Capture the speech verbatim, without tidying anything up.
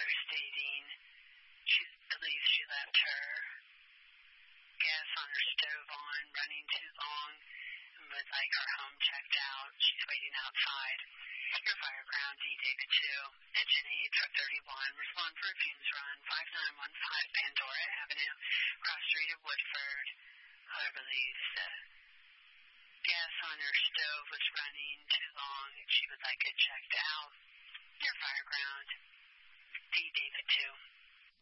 mother stating she believes she left her gas on her stove on, running too long, and was like her home checked out. She's waiting outside. Your fireground, D David two, engine eight, truck thirty-one, respond for a fumes run, five nine one five Pandora Avenue, cross street of Woodford. Mother believes the gas on her stove was running too long, and she would like it checked out. Your fireground, D David two.